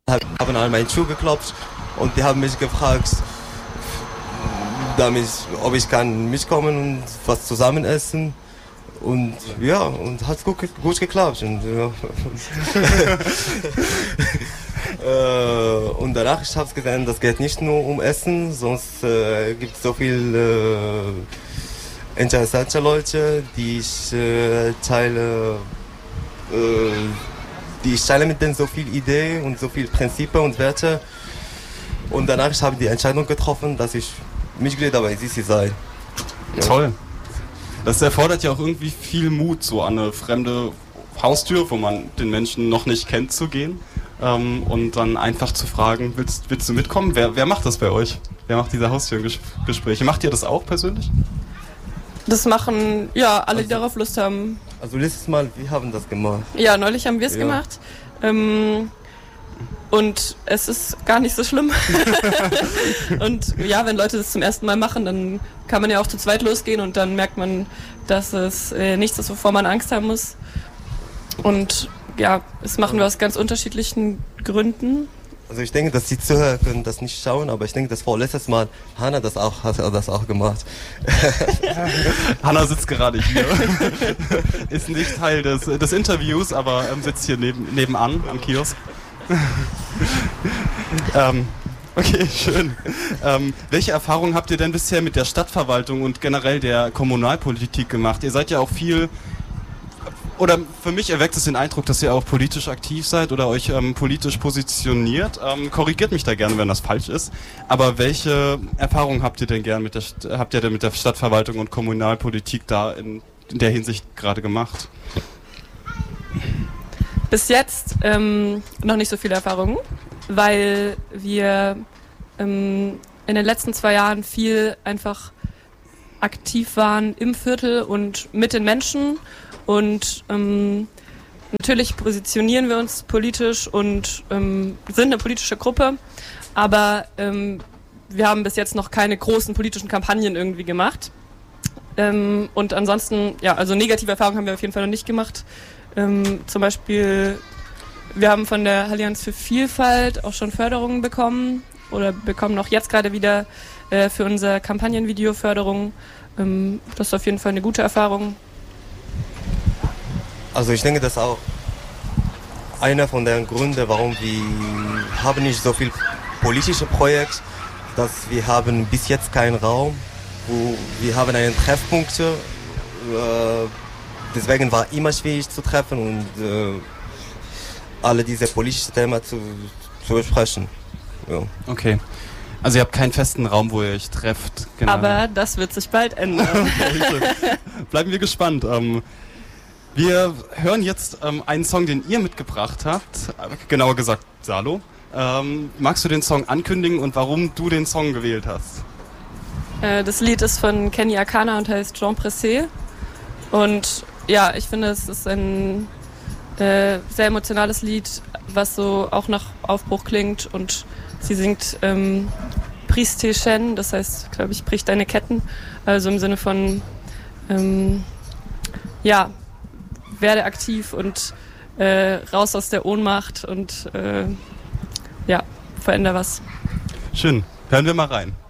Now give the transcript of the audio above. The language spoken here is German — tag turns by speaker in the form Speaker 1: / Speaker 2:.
Speaker 1: haben an meinen Schuh geklopft und die haben mich gefragt, ob ich kann mitkommen und was zusammen essen. Und ja, und hat gut geklappt. Und, ja. Und danach, ich habe gesehen, das geht nicht nur um Essen, sonst gibt es so viele interessante Leute, die ich teile mit denen so viel Ideen und so viele Prinzipien und Werte. Und danach habe ich die Entscheidung getroffen, dass ich Mitglied bei Sisi sei.
Speaker 2: Ja. Toll. Das erfordert ja auch irgendwie viel Mut, so an eine fremde Haustür, wo man den Menschen noch nicht kennt, zu gehen. Und dann einfach zu fragen, willst du mitkommen? Wer macht das bei euch? Wer macht diese Haustürgespräche? Macht ihr das auch persönlich?
Speaker 3: Das machen, ja, alle, die darauf Lust haben.
Speaker 1: Also letztes Mal, wir haben das gemacht.
Speaker 3: Ja, neulich haben wir es gemacht. Und es ist gar nicht so schlimm. Und ja, wenn Leute das zum ersten Mal machen, dann kann man ja auch zu zweit losgehen und dann merkt man, dass es nichts ist, wovor man Angst haben muss. Und ja, das machen wir aus ganz unterschiedlichen Gründen.
Speaker 1: Also ich denke, dass die Zuhörer können das nicht schauen, aber ich denke, dass letztes Mal Hanna hat das auch gemacht.
Speaker 2: Hanna sitzt gerade hier. Ist nicht Teil des Interviews, aber sitzt hier nebenan am Kiosk. Okay, schön. Welche Erfahrungen habt ihr denn bisher mit der Stadtverwaltung und generell der Kommunalpolitik gemacht? Ihr seid ja auch viel, oder für mich erweckt es den Eindruck, dass ihr auch politisch aktiv seid oder euch politisch positioniert. Korrigiert mich da gerne, wenn das falsch ist. Aber welche Erfahrungen habt ihr denn mit der Stadtverwaltung und Kommunalpolitik da in der Hinsicht gerade gemacht?
Speaker 3: Bis jetzt noch nicht so viele Erfahrungen, weil wir in den letzten 2 Jahren viel einfach aktiv waren im Viertel und mit den Menschen. Und natürlich positionieren wir uns politisch und sind eine politische Gruppe, aber wir haben bis jetzt noch keine großen politischen Kampagnen irgendwie gemacht. Und ansonsten, ja, also negative Erfahrungen haben wir auf jeden Fall noch nicht gemacht. Zum Beispiel, wir haben von der Allianz für Vielfalt auch schon Förderungen bekommen oder bekommen auch jetzt gerade wieder für unser Kampagnenvideo Förderung. Das ist auf jeden Fall eine gute Erfahrung.
Speaker 1: Also ich denke, das ist auch einer von den Gründen, warum wir haben nicht so viel politische Projekte, dass wir haben bis jetzt keinen Raum, wo wir haben einen Treffpunkt. Deswegen war immer schwierig zu treffen und alle diese politischen Themen zu besprechen. Ja.
Speaker 2: Okay. Also ihr habt keinen festen Raum, wo ihr euch trefft.
Speaker 3: Genau. Aber das wird sich bald ändern.
Speaker 2: Bleiben wir gespannt. Wir hören jetzt einen Song, den ihr mitgebracht habt, genauer gesagt Salo. Magst du den Song ankündigen und warum du den Song gewählt hast?
Speaker 3: Das Lied ist von Kenny Akana und heißt Jean Pressé. Und ja, ich finde, es ist ein sehr emotionales Lied, was so auch nach Aufbruch klingt. Und sie singt Brise tes chaînes, das heißt, glaube ich, brich deine Ketten. Also im Sinne von, ja, werde aktiv und raus aus der Ohnmacht und ja, veränder was.
Speaker 2: Schön, hören wir mal rein.